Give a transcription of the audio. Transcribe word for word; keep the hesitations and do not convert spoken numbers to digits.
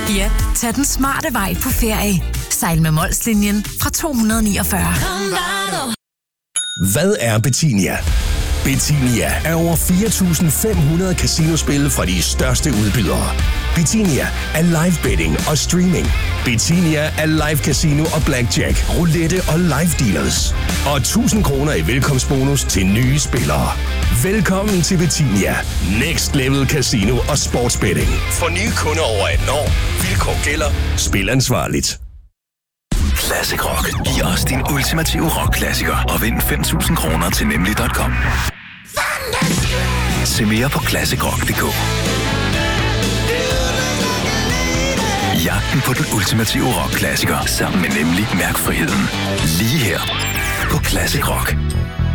Ja, tag den smarte vej på ferie. Sejl med Molslinjen fra to hundrede niogfyrre. Hvad er Betinia? Betinia er over fire tusind fem hundrede casinospil fra de største udbydere. Betinia er live betting og streaming. Betinia er live casino og blackjack, roulette og live dealers. Og tusind kroner i velkomstbonus til nye spillere. Velkommen til Betinia. Next Level Casino og Sportsbetting. For nye kunder over atten år. Vilkår gælder. Spil ansvarligt. Classic Rock. Giv os din ultimative rockklassiker og vind fem tusind kroner til nemlig punktum com. Se mere på classic rock punktum d k. Jagten på den ultimative rockklassiker sammen med nemlig mærkfriheden. Lige her på Classic Rock.